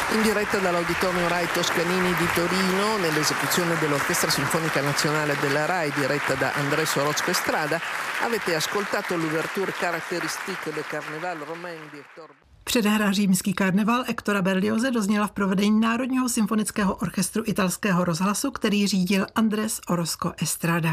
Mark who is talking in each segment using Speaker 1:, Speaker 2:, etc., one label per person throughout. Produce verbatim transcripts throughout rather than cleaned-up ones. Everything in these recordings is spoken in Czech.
Speaker 1: In diretta dall'Auditorium Rai Toscanini di Torino, nell'esecuzione dell'Orchestra Sinfonica Nazionale della Rai, diretta da Andrés Orozco Estrada, avete ascoltato l'ouverture caractéristique de Carnaval romain di Hector.
Speaker 2: Předehra Římský karneval Hectora Berlioze dozněla v provedení Národního symfonického orchestru italského rozhlasu, který řídil Andrés Orozco Estrada.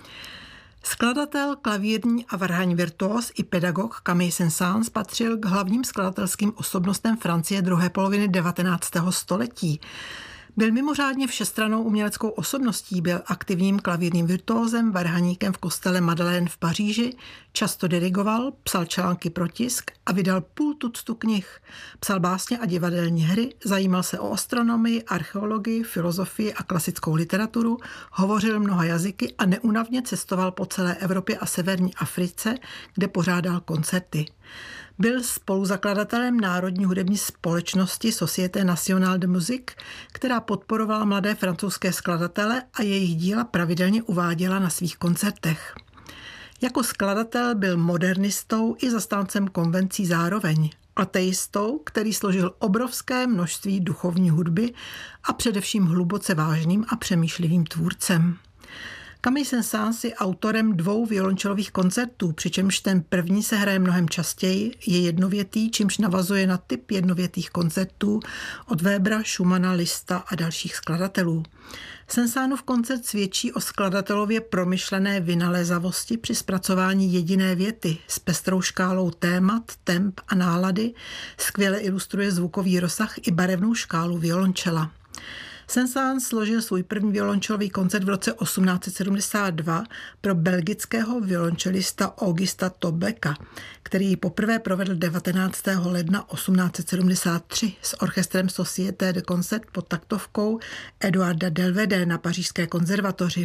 Speaker 2: Skladatel, klavírní a varhaní virtuóz i pedagog Camille Saint-Saëns patřil k hlavním skladatelským osobnostem Francie druhé poloviny devatenáctého století. Byl mimořádně všestrannou uměleckou osobností, byl aktivním klavírním virtuózem, varhaníkem v kostele Madeleine v Paříži, často dirigoval, psal články pro tisk a vydal půl tuctu knih. Psal básně a divadelní hry, zajímal se o astronomii, archeologii, filozofii a klasickou literaturu, hovořil mnoha jazyky a neúnavně cestoval po celé Evropě a severní Africe, kde pořádal koncerty. Byl spoluzakladatelem Národní hudební společnosti Société Nationale de Musique, která podporovala mladé francouzské skladatele a jejich díla pravidelně uváděla na svých koncertech. Jako skladatel byl modernistou i zastáncem konvencí zároveň. Ateistou, který složil obrovské množství duchovní hudby a především hluboce vážným a přemýšlivým tvůrcem. Camille Saint-Saëns je autorem dvou violončelových koncertů, přičemž ten první se hraje mnohem častěji, je jednovětý, čímž navazuje na typ jednovětých koncertů od Webera, Schumanna, Liszta a dalších skladatelů. Saint-Saënsův koncert svědčí o skladatelově promyšlené vynalézavosti při zpracování jediné věty s pestrou škálou témat, temp a nálady, skvěle ilustruje zvukový rozsah i barevnou škálu violončela. Saint-Saëns složil svůj první violončelový koncert v roce osmnáct set sedmdesát dva pro belgického violončelista Augusta Tobeka, který ji poprvé provedl devatenáctého ledna osmnáct set sedmdesát tři s orchestrem Société de Concert pod taktovkou Eduarda Delvede na Pařížské konzervatoři.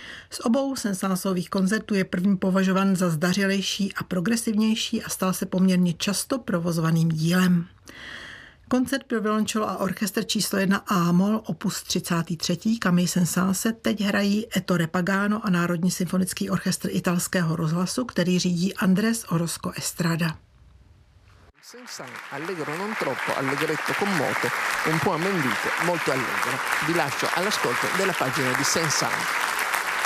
Speaker 2: Z obou Saint-Saënsových koncertů je první považován za zdařilejší a progresivnější a stal se poměrně často provozovaným dílem. Koncert pro violončelo a orchestr číslo jedna A-moll opus třicátý třetí Camille Saint-Saëns se teď hrají Ettore Pagano a Národní symfonický orchestr italského rozhlasu, který řídí Andrés Orozco Estrada.
Speaker 1: Saint-Saëns, allegro non troppo, allegretto con moto, un po' a membito, molto allegro. Vi lascio all'ascolto della pagina di Saint-Saëns.